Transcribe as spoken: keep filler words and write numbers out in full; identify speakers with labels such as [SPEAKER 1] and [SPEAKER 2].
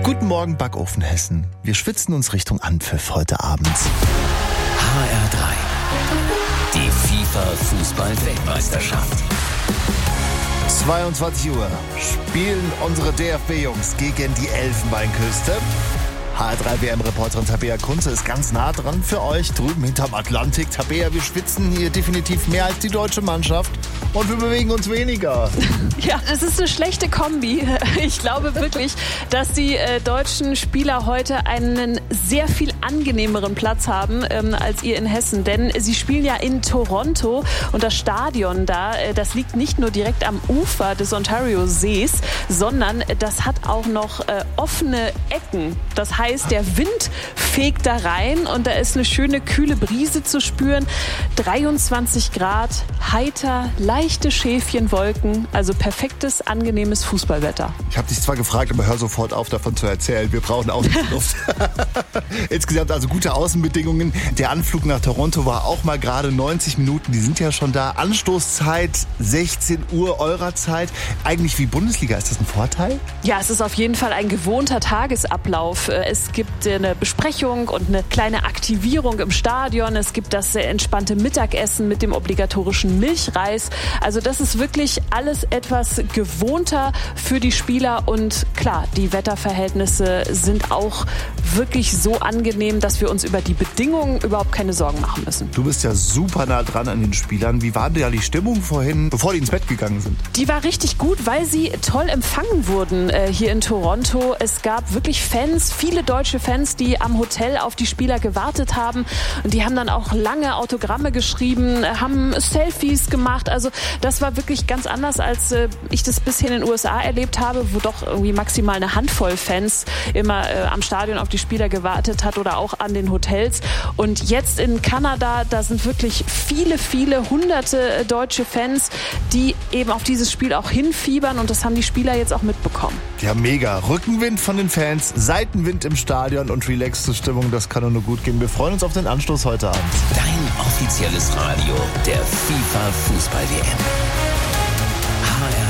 [SPEAKER 1] Guten Morgen, Backofen Hessen. Wir schwitzen uns Richtung Anpfiff heute Abend.
[SPEAKER 2] H R drei. Die FIFA-Fußball-Weltmeisterschaft.
[SPEAKER 1] zweiundzwanzig Uhr spielen unsere D F B-Jungs gegen die Elfenbeinküste. H R drei W M-Reporterin Tabea Kunze ist ganz nah dran für euch, drüben hinterm Atlantik. Tabea, wir schwitzen hier definitiv mehr als die deutsche Mannschaft und wir bewegen uns weniger.
[SPEAKER 3] Ja, das ist eine schlechte Kombi. Ich glaube wirklich, dass die äh, deutschen Spieler heute einen sehr viel angenehmeren Platz haben ähm, als ihr in Hessen. Denn sie spielen ja in Toronto und das Stadion da, äh, das liegt nicht nur direkt am Ufer des Ontario-Sees, sondern das hat auch noch äh, offene Ecken. Das heißt, der Wind fegt da rein und da ist eine schöne kühle Brise zu spüren. dreiundzwanzig Grad, heiter, leichte Schäfchenwolken, also perfektes, angenehmes Fußballwetter.
[SPEAKER 1] Ich habe dich zwar gefragt, aber hör sofort auf, davon zu erzählen. Wir brauchen Außenluft. Insgesamt also gute Außenbedingungen. Der Anflug nach Toronto war auch mal gerade neunzig Minuten. Die sind ja schon da. Anstoßzeit sechzehn Uhr eurer Zeit. Eigentlich wie Bundesliga. Ist das ein Vorteil?
[SPEAKER 3] Ja, es ist auf jeden Fall ein gewohnter Tagesablauf. Es gibt eine Besprechung und eine kleine Aktivierung im Stadion. Es gibt das sehr entspannte Mittagessen mit dem obligatorischen Milchreis. Also das ist wirklich alles etwas gewohnter für die Spieler. Und klar, die Wetterverhältnisse sind auch wirklich so angenehm, dass wir uns über die Bedingungen überhaupt keine Sorgen machen müssen.
[SPEAKER 1] Du bist ja super nah dran an den Spielern. Wie war denn ja die Stimmung vorhin, bevor die ins Bett gegangen sind?
[SPEAKER 3] Die war richtig gut, weil sie toll empfangen wurden äh, hier in Toronto. Es gab wirklich Fans, viele deutsche Fans, die am Hotel auf die Spieler gewartet haben. Und die haben dann auch lange Autogramme geschrieben, haben Selfies gemacht. Also das war wirklich ganz anders, als äh, ich das bisher in den U S A erlebt habe, wo doch irgendwie maximal eine Handvoll Fans immer äh, am Stadion auf die Spieler gewartet hat oder auch an den Hotels. Und jetzt in Kanada, da sind wirklich viele, viele hunderte äh, deutsche Fans, die eben auf dieses Spiel auch hinfiebern. Und das haben die Spieler jetzt auch mitbekommen.
[SPEAKER 1] Ja, mega. Rückenwind von den Fans, Seitenwind im Stadion und relaxte Stimmung, das kann nur gut gehen. Wir freuen uns auf den Anstoß heute Abend.
[SPEAKER 2] Dein offizielles Radio der FIFA-Fußball-W M. H R